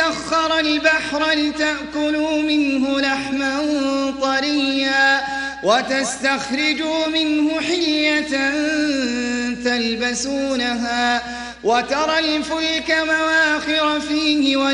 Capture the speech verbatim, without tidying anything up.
وسخر البحر لتأكلوا منه لحما طريا وتستخرجوا منه حلية تلبسونها وترى الفلك مواخر فيه